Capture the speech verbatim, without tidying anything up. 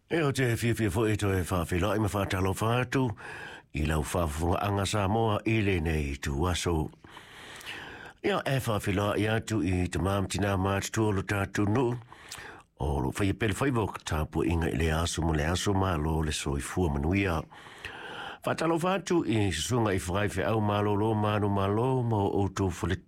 E o te fia fia fo e to e whawhila i ma whātalo whātu i lau whawhunga anga Samoa i le nei tu aso. Ia e whawhila i atu i te mam tina mātu tuolo tātu nu o lo whai pele whaivok tāpu inga i le aso mo le aso malo le soi fua manuia. Whātalo whātu i sunga i whaiwhi au malo lo manu malo mo o tō